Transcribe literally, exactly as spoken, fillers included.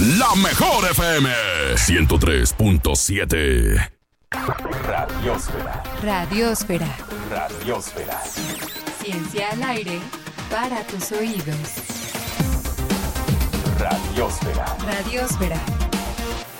La mejor F M ciento tres punto siete. Radiósfera. Radiósfera. Radiósfera. Ciencia al aire para tus oídos. Radiósfera. Radiósfera.